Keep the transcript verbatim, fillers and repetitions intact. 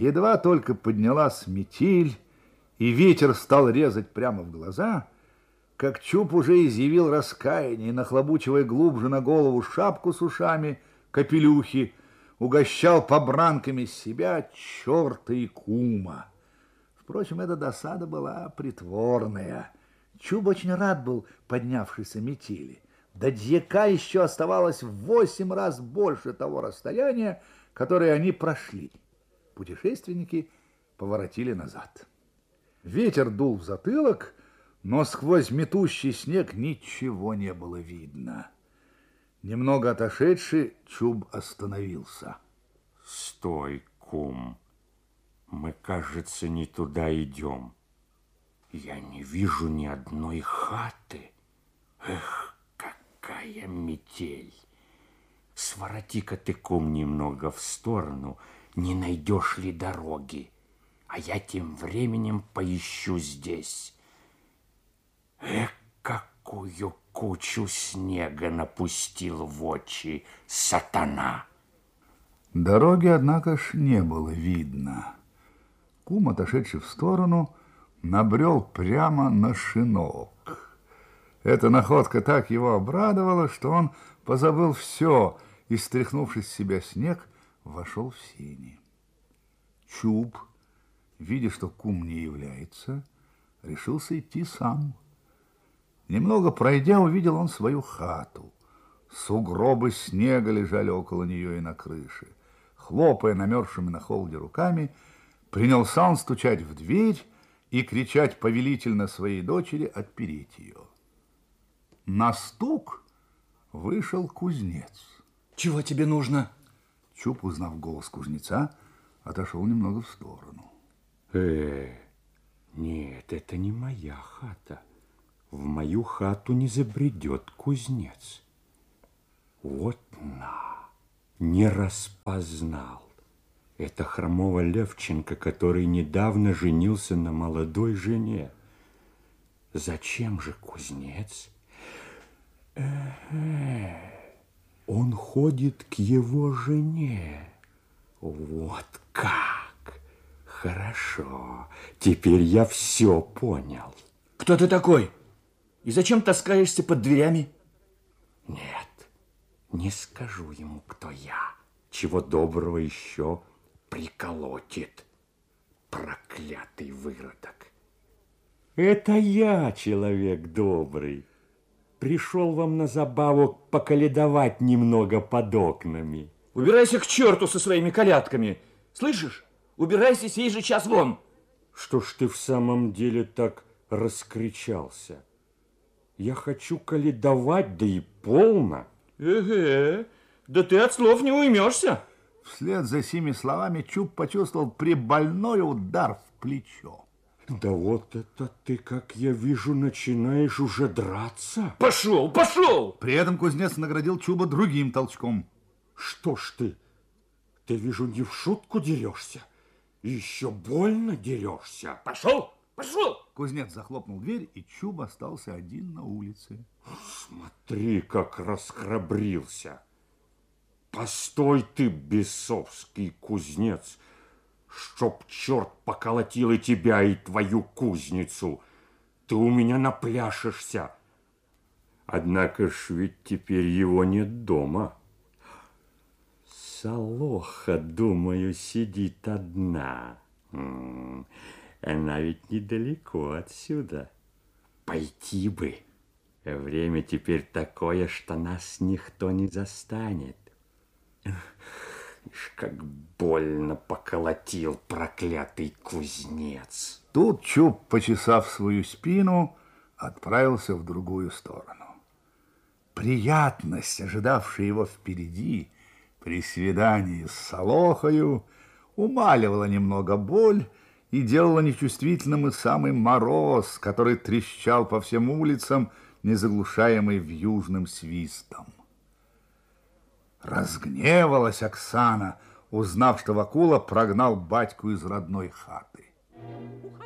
Едва только поднялась метель, и ветер стал резать прямо в глаза, как Чуб уже изъявил раскаяние, нахлобучивая глубже на голову шапку с ушами, капелюхи, угощал побранками себя черта и кума. Впрочем, эта досада была притворная. Чуб очень рад был поднявшейся метели. До дьяка еще оставалось в восемь раз больше того расстояния, которое они прошли. Путешественники поворотили назад. Ветер дул в затылок, но сквозь метущий снег ничего не было видно. Немного отошедший, Чуб остановился. Стой, кум. Мы, кажется, не туда идем. Я не вижу ни одной хаты. Эх, какая метель! Свороти-ка ты, кум, немного в сторону, не найдешь ли дороги, а я тем временем поищу здесь. Эх, какую кучу снега напустил в очи сатана! Дороги, однако ж, не было видно. Кум, отошедший в сторону, набрел прямо на шинок. Эта находка так его обрадовала, что он позабыл все и, стряхнувшись с себя снег, вошел в сени. Чуб, видя, что кум не является, решился идти сам. Немного пройдя, увидел он свою хату. Сугробы снега лежали около нее и на крыше. Хлопая намерзшими на холоде руками, принялся он стучать в дверь и кричать повелительно своей дочери отпереть ее. На стук вышел кузнец. Чего тебе нужно? Чуб, узнав голос кузнеца, отошел немного в сторону. Э, нет, это не моя хата. В мою хату не забредет кузнец. Вот на, не распознал. Это хромого Левченко, который недавно женился на молодой жене. Зачем же кузнец? Э-э, он ходит к его жене. Вот как! Хорошо, теперь я все понял. Кто ты такой? И зачем таскаешься под дверями? Нет, не скажу ему, кто я. Чего доброго еще приколотит. Проклятый выродок. Это я, человек добрый. Пришел вам на забаву поколедовать немного под окнами. Убирайся к черту со своими колядками. Слышишь? Убирайся сей же час вон. Что ж ты в самом деле так раскричался? Я хочу коледовать, да и полно. Эге, да ты от слов не уймешься. Вслед за сими словами Чуб почувствовал прибольной удар в плечо. Да вот это ты, как я вижу, начинаешь уже драться. Пошел, пошел! При этом кузнец наградил Чуба другим толчком. Что ж ты, ты, вижу, не в шутку дерешься, и еще больно дерешься. Пошел, пошел! Кузнец захлопнул дверь, и Чуб остался один на улице. Смотри, как расхрабрился. Постой ты, бесовский кузнец, чтоб черт поколотил и тебя, и твою кузницу. Ты у меня напляшешься. Однако ж ведь теперь его нет дома. Солоха, думаю, сидит одна. М-м, она ведь недалеко отсюда. Пойти бы. Время теперь такое, что нас никто не застанет. Ишь, как больно поколотил проклятый кузнец. Тут Чуб, почесав свою спину, отправился в другую сторону. Приятность, ожидавшая его впереди, при свидании с Солохою, умаливала немного боль и делала нечувствительным и самый мороз, который трещал по всем улицам, не заглушаемый вьюжным свистом. Разгневалась Оксана, узнав, что Вакула прогнал батьку из родной хаты.